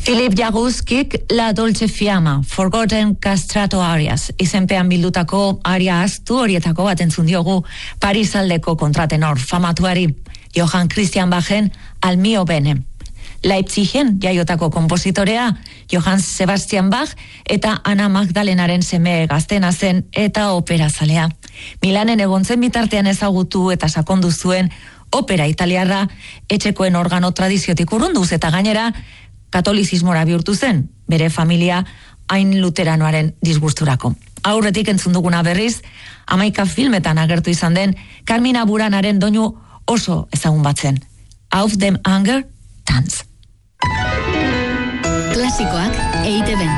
Philip Jaguskik La Dolce Fiamma, Forgotten Castrato Arias, izenpean bildutako aria astu horietako bat entzun diogu Paris aldeko kontratenor famatuari, Johann Christian Bachen Al mio bene. Leipzigen jaiotako konpositorea Johann Sebastian Bach eta Ana Magdalenaren seme gaztena zen eta operazalea. Milanen egon zen bitartean ezagutu eta sakondu zuen opera italiarra etxekoen organo tradiziotik urrunduz eta gainera katolizismora bihurtu zen, bere familia hain luteranoaren disgusturako. Aurretik entzun duguna berriz, 11 filmetan agertu izan den Carmina Buranaren doinu oso ezagun batzen. Auf dem Anger, Tanz. Klasikoak EITB.